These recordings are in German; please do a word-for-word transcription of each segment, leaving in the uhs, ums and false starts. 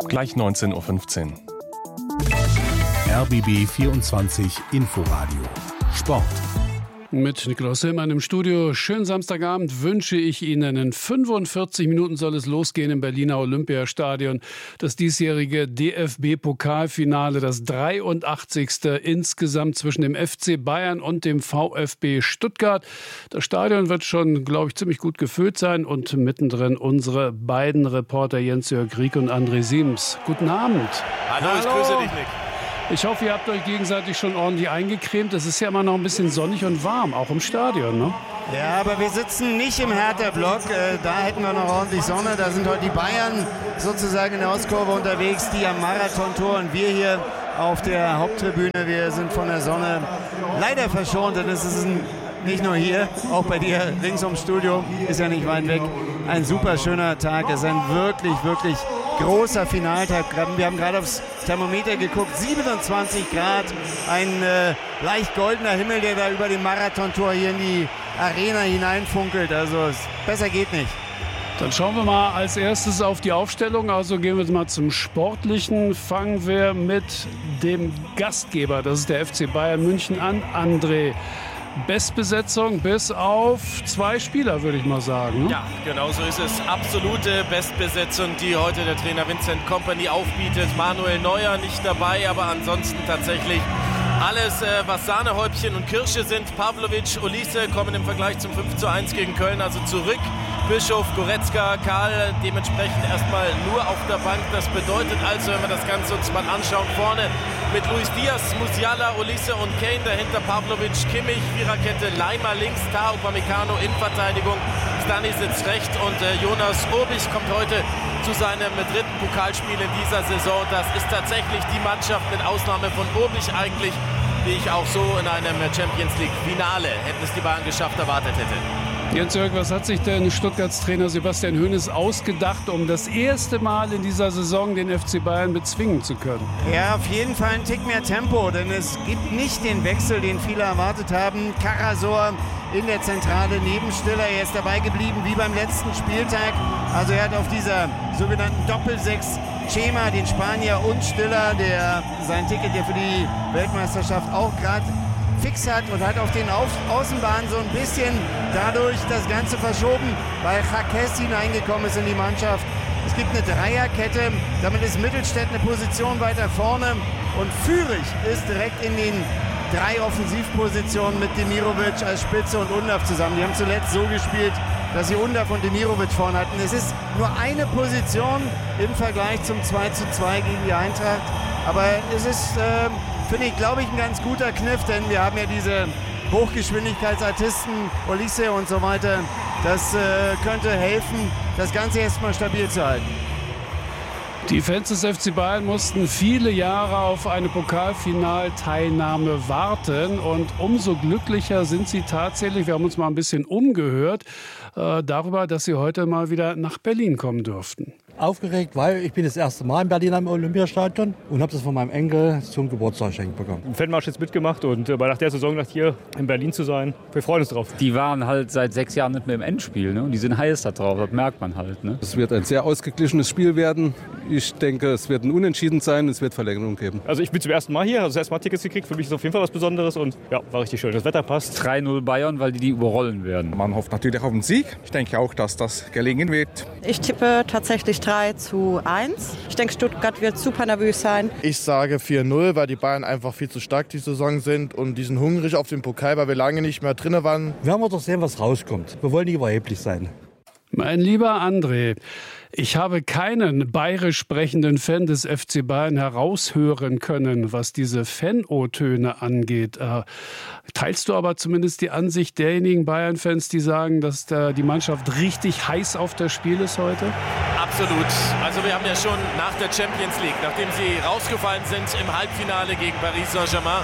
Gleich neunzehn Uhr fünfzehn. R B B vierundzwanzig Inforadio Sport. Mit Nikolaus Hillmann im Studio. Schönen Samstagabend wünsche ich Ihnen. In fünfundvierzig Minuten soll es losgehen im Berliner Olympiastadion. Das diesjährige D F B-Pokalfinale, das dreiundachtzigste insgesamt zwischen dem F C Bayern und dem VfB Stuttgart. Das Stadion wird schon, glaube ich, ziemlich gut gefüllt sein. Und mittendrin unsere beiden Reporter Jens-Jörg Rieck und André Siems. Guten Abend. Hallo, Hallo, ich grüße dich, Nick. Ich hoffe, ihr habt euch gegenseitig schon ordentlich eingecremt. Es ist ja immer noch ein bisschen sonnig und warm, auch im Stadion, ne? Ja, aber wir sitzen nicht im Hertha-Block. Äh, da hätten wir noch ordentlich Sonne. Da sind heute die Bayern sozusagen in der Ostkurve unterwegs, die am Marathontor. Und wir hier auf der Haupttribüne, wir sind von der Sonne leider verschont. Denn es ist ein, nicht nur hier, auch bei dir rings ums Studio, ist ja nicht weit weg, ein super schöner Tag. Es ist ein wirklich, wirklich großer Finaltag. Wir haben gerade aufs Thermometer geguckt, siebenundzwanzig Grad, ein äh, leicht goldener Himmel, der da über dem Marathontor hier in die Arena hineinfunkelt. Also es, besser geht nicht. Dann schauen wir mal als erstes auf die Aufstellung. Also gehen wir mal zum Sportlichen. Fangen wir mit dem Gastgeber, das ist der F C Bayern München, an. André. Bestbesetzung bis auf zwei Spieler, würde ich mal sagen. Ne? Ja, genau so ist es. Absolute Bestbesetzung, die heute der Trainer Vincent Kompany aufbietet. Manuel Neuer nicht dabei, aber ansonsten tatsächlich alles, was Sahnehäubchen und Kirsche sind. Pavlovic, Olise kommen im Vergleich zum fünf zu eins gegen Köln also zurück. Bischof, Goretzka, Karl dementsprechend erstmal nur auf der Bank. Das bedeutet also, wenn wir das Ganze uns mal anschauen, vorne mit Luis Diaz, Musiala, Olise und Kane, dahinter Pavlovic, Kimmich, Viererkette, Leimer links, Tah, Upamecano in Verteidigung, Stanisic rechts und äh, Jonas Obich kommt heute zu seinem dritten Pokalspiel in dieser Saison. Das ist tatsächlich die Mannschaft mit Ausnahme von Obich eigentlich, die ich auch so in einem Champions League Finale, hätten es die Bayern geschafft, erwartet hätte. Jens-Jörg, was hat sich denn Stuttgarts Trainer Sebastian Hoeneß ausgedacht, um das erste Mal in dieser Saison den F C Bayern bezwingen zu können? Ja, auf jeden Fall ein Tick mehr Tempo, denn es gibt nicht den Wechsel, den viele erwartet haben. Karasor in der Zentrale neben Stiller, er ist dabei geblieben wie beim letzten Spieltag. Also er hat auf dieser sogenannten Doppel-Sechs-Schema den Spanier und Stiller, der sein Ticket ja für die Weltmeisterschaft auch gerade fix hat und hat auf den Au- Außenbahnen so ein bisschen dadurch das Ganze verschoben, weil Jaquez hineingekommen ist in die Mannschaft. Es gibt eine Dreierkette, damit ist Mittelstädt eine Position weiter vorne und Führig ist direkt in den drei Offensivpositionen mit Demirovic als Spitze und Undav zusammen. Die haben zuletzt so gespielt, dass sie Undav und Demirovic vorne hatten. Es ist nur eine Position im Vergleich zum zwei zu zwei gegen die Eintracht, aber es ist äh, finde ich, glaube ich, ein ganz guter Kniff, denn wir haben ja diese Hochgeschwindigkeitsartisten, Olise und so weiter. Das äh, könnte helfen, das Ganze erstmal stabil zu halten. Die Fans des F C Bayern mussten viele Jahre auf eine Pokalfinalteilnahme warten und umso glücklicher sind sie tatsächlich, wir haben uns mal ein bisschen umgehört, äh, darüber, dass sie heute mal wieder nach Berlin kommen durften. Aufgeregt, weil ich bin das erste Mal in Berlin am Olympiastadion und habe das von meinem Enkel zum Geburtstag geschenkt bekommen. Im Fanmarsch jetzt mitgemacht und äh, nach der Saison nach hier in Berlin zu sein, wir freuen uns drauf. Die waren halt seit sechs Jahren nicht mehr im Endspiel, ne? Und die sind heiß da drauf, das merkt man halt. Ne? Es wird ein sehr ausgeglichenes Spiel werden. Ich denke, es wird ein Unentschieden sein, es wird Verlängerung geben. Also ich bin zum ersten Mal hier, also das erste Mal Tickets gekriegt, für mich ist es auf jeden Fall was Besonderes und ja, war richtig schön. Das Wetter passt. drei null Bayern, weil die die überrollen werden. Man hofft natürlich auf den Sieg. Ich denke auch, dass das gelingen wird. Ich tippe tatsächlich drei zu eins. Ich denke, Stuttgart wird super nervös sein. Ich sage vier null, weil die Bayern einfach viel zu stark die Saison sind und die sind hungrig auf den Pokal, weil wir lange nicht mehr drin waren. Werden wir doch sehen, was rauskommt. Wir wollen nicht überheblich sein. Mein lieber André, ich habe keinen bayerisch sprechenden Fan des F C Bayern heraushören können, was diese Fan-O-Töne angeht. Äh, teilst du aber zumindest die Ansicht derjenigen Bayern-Fans, die sagen, dass da die Mannschaft richtig heiß auf das Spiel ist heute? Absolut. Also wir haben ja schon nach der Champions League, nachdem sie rausgefallen sind im Halbfinale gegen Paris Saint-Germain,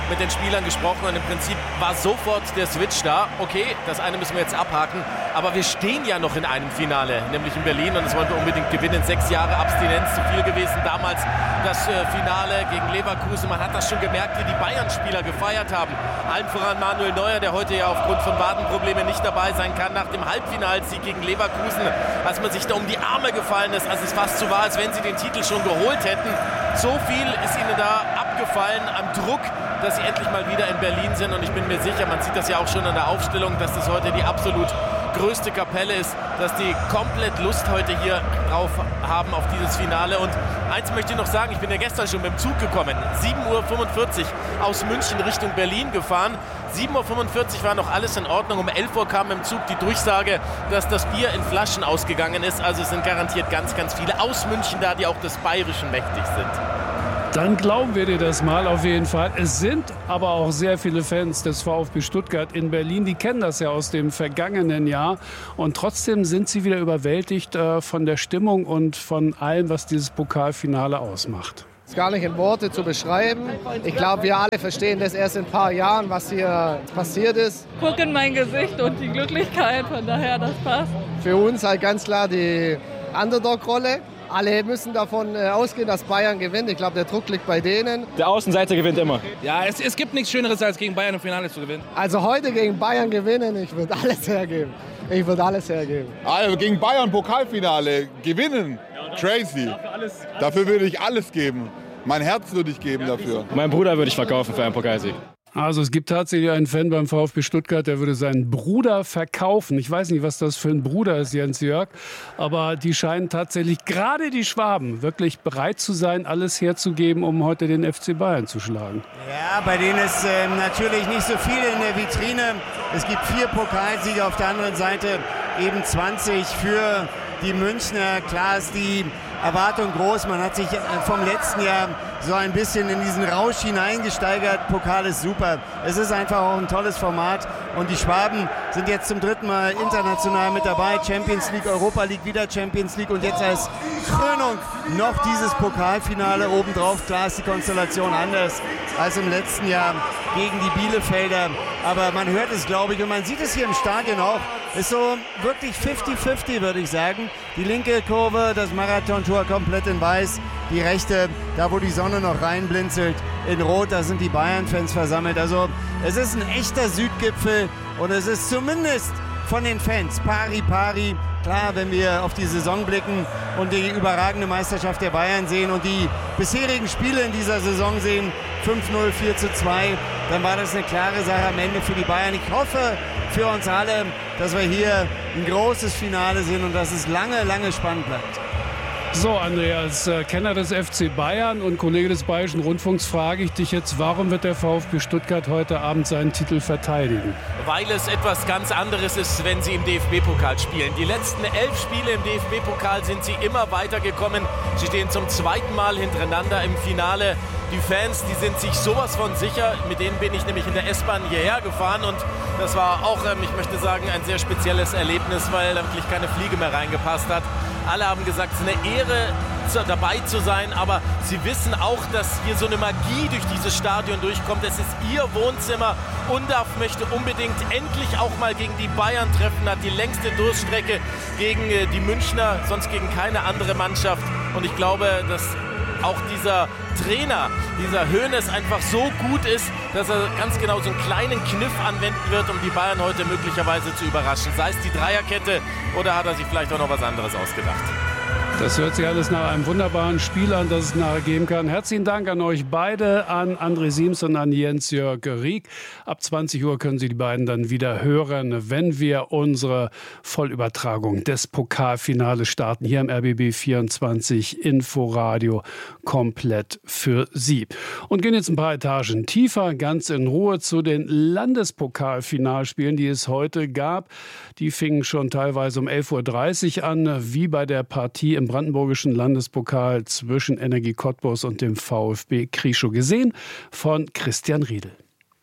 mit den Spielern gesprochen und im Prinzip war sofort der Switch da. Okay, das eine müssen wir jetzt abhaken, aber wir stehen ja noch in einem Finale, nämlich in Berlin, und das wollen wir unbedingt gewinnen. Sechs Jahre Abstinenz zu viel gewesen. Damals das äh, Finale gegen Leverkusen. Man hat das schon gemerkt, wie die Bayern-Spieler gefeiert haben. Allen voran Manuel Neuer, der heute ja aufgrund von Wadenproblemen nicht dabei sein kann, nach dem Halbfinalsieg gegen Leverkusen, als man sich da um die Arme gefallen ist, als es fast so war, als wenn sie den Titel schon geholt hätten. So viel ist ihnen da abgefallen am Druck, dass sie endlich mal wieder in Berlin sind, und ich bin mir sicher, man sieht das ja auch schon an der Aufstellung, dass das heute die absolut größte Kapelle ist, dass die komplett Lust heute hier drauf haben auf dieses Finale. Und eins möchte ich noch sagen, ich bin ja gestern schon mit dem Zug gekommen, sieben Uhr fünfundvierzig aus München Richtung Berlin gefahren. sieben Uhr fünfundvierzig war noch alles in Ordnung, um elf Uhr kam im Zug die Durchsage, dass das Bier in Flaschen ausgegangen ist. Also es sind garantiert ganz, ganz viele aus München da, die auch des Bayerischen mächtig sind. Dann glauben wir dir das mal auf jeden Fall. Es sind aber auch sehr viele Fans des VfB Stuttgart in Berlin. Die kennen das ja aus dem vergangenen Jahr. Und trotzdem sind sie wieder überwältigt äh, von der Stimmung und von allem, was dieses Pokalfinale ausmacht. Das ist gar nicht in Worte zu beschreiben. Ich glaube, wir alle verstehen das erst in ein paar Jahren, was hier passiert ist. Guck in mein Gesicht und die Glücklichkeit, von daher, das passt. Für uns halt ganz klar die Underdog-Rolle. Alle müssen davon ausgehen, dass Bayern gewinnt. Ich glaube, der Druck liegt bei denen. Der Außenseiter gewinnt immer. Ja, es, es gibt nichts Schöneres, als gegen Bayern im Finale zu gewinnen. Also heute gegen Bayern gewinnen, ich würde alles hergeben. Ich würde alles hergeben. Also gegen Bayern Pokalfinale gewinnen, crazy. Dafür würde ich alles geben. Mein Herz würde ich geben dafür. Mein Bruder würde ich verkaufen für einen Pokalsieg. Also es gibt tatsächlich einen Fan beim VfB Stuttgart, der würde seinen Bruder verkaufen. Ich weiß nicht, was das für ein Bruder ist, Jens-Jörg, aber die scheinen tatsächlich, gerade die Schwaben, wirklich bereit zu sein, alles herzugeben, um heute den F C Bayern zu schlagen. Ja, bei denen ist äh, natürlich nicht so viel in der Vitrine. Es gibt vier Pokalsiege, auf der anderen Seite eben zwanzig für die Münchner. Klar ist die Erwartung groß. Man hat sich vom letzten Jahr so ein bisschen in diesen Rausch hineingesteigert. Pokal ist super. Es ist einfach auch ein tolles Format. Und die Schwaben sind jetzt zum dritten Mal international mit dabei. Champions League, Europa League, wieder Champions League. Und jetzt als Krönung noch dieses Pokalfinale obendrauf. Klar ist die Konstellation anders als im letzten Jahr gegen die Bielefelder. Aber man hört es, glaube ich, und man sieht es hier im Stadion auch. Ist so wirklich fünfzig fünfzig, würde ich sagen. Die linke Kurve, das Marathontor komplett in weiß. Die rechte, da wo die Sonne noch reinblinzelt, in rot, da sind die Bayern-Fans versammelt. Also es ist ein echter Südgipfel und es ist zumindest von den Fans pari pari. Klar, wenn wir auf die Saison blicken und die überragende Meisterschaft der Bayern sehen und die bisherigen Spiele in dieser Saison sehen, fünf null, vier zu zwei, dann war das eine klare Sache am Ende für die Bayern. Ich hoffe für uns alle, dass wir hier ein großes Finale sehen und dass es lange, lange spannend bleibt. So, Andrea, als äh, Kenner des F C Bayern und Kollege des Bayerischen Rundfunks frage ich dich jetzt, warum wird der VfB Stuttgart heute Abend seinen Titel verteidigen? Weil es etwas ganz anderes ist, wenn sie im D F B-Pokal spielen. Die letzten elf Spiele im D F B-Pokal sind sie immer weitergekommen. Sie stehen zum zweiten Mal hintereinander im Finale. Die Fans, die sind sich sowas von sicher. Mit denen bin ich nämlich in der S-Bahn hierher gefahren und das war auch, ähm, ich möchte sagen, ein sehr spezielles Erlebnis, weil da wirklich keine Fliege mehr reingepasst hat. Alle haben gesagt, es ist eine Ehre, dabei zu sein, aber sie wissen auch, dass hier so eine Magie durch dieses Stadion durchkommt. Es ist ihr Wohnzimmer. Undav möchte unbedingt endlich auch mal gegen die Bayern treffen, hat die längste Durststrecke gegen die Münchner, sonst gegen keine andere Mannschaft. Und ich glaube, dass auch dieser Trainer, dieser Hoeneß einfach so gut ist, dass er ganz genau so einen kleinen Kniff anwenden wird, um die Bayern heute möglicherweise zu überraschen. Sei es die Dreierkette oder hat er sich vielleicht auch noch was anderes ausgedacht. Das hört sich alles nach einem wunderbaren Spiel an, das es nachher geben kann. Herzlichen Dank an euch beide, an André Siems und an Jens-Jörg Rieck. Ab zwanzig Uhr können Sie die beiden dann wieder hören, wenn wir unsere Vollübertragung des Pokalfinales starten. Hier im R B B vierundzwanzig Inforadio komplett für Sie. Und gehen jetzt ein paar Etagen tiefer, ganz in Ruhe zu den Landespokalfinalspielen, die es heute gab. Die fingen schon teilweise um elf Uhr dreißig an, wie bei der Partie im brandenburgischen Landespokal zwischen Energie Cottbus und dem VfB Krieschow, gesehen von Christian Riedel.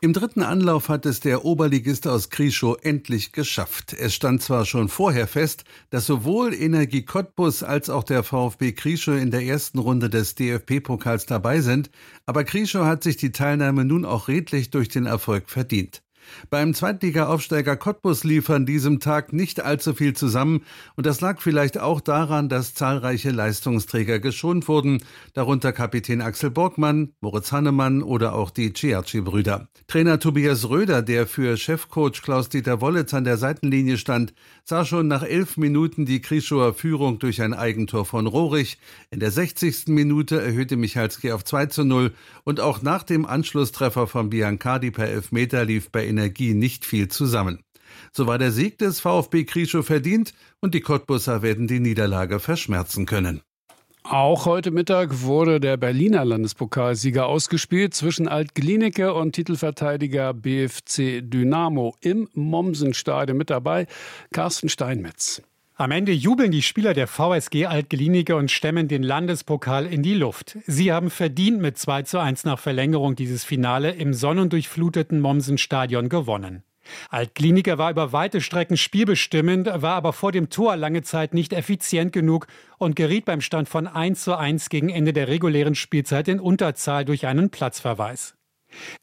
Im dritten Anlauf hat es der Oberligist aus Krieschow endlich geschafft. Es stand zwar schon vorher fest, dass sowohl Energie Cottbus als auch der VfB Krieschow in der ersten Runde des D F B-Pokals dabei sind, aber Krieschow hat sich die Teilnahme nun auch redlich durch den Erfolg verdient. Beim Zweitliga-Aufsteiger Cottbus lief an diesem Tag nicht allzu viel zusammen und das lag vielleicht auch daran, dass zahlreiche Leistungsträger geschont wurden, darunter Kapitän Axel Borgmann, Moritz Hannemann oder auch die Ciacci-Brüder. Trainer Tobias Röder, der für Chefcoach Klaus-Dieter Wollitz an der Seitenlinie stand, sah schon nach elf Minuten die Krieschower Führung durch ein Eigentor von Rohrig. In der sechzigsten Minute erhöhte Michalski auf zwei zu null und auch nach dem Anschlusstreffer von Biancardi per Elfmeter lief bei Energie nicht viel zusammen. So war der Sieg des VfB Krieschow verdient und die Cottbusser werden die Niederlage verschmerzen können. Auch heute Mittag wurde der Berliner Landespokalsieger ausgespielt zwischen Alt-Glienicke und Titelverteidiger B F C Dynamo im Mommsenstadion. Mit dabei Carsten Steinmetz. Am Ende jubeln die Spieler der V S G Alt-Glienicke und stemmen den Landespokal in die Luft. Sie haben verdient mit zwei zu eins nach Verlängerung dieses Finale im sonnendurchfluteten Mommsenstadion gewonnen. Alt-Glienicke war über weite Strecken spielbestimmend, war aber vor dem Tor lange Zeit nicht effizient genug und geriet beim Stand von eins zu eins gegen Ende der regulären Spielzeit in Unterzahl durch einen Platzverweis.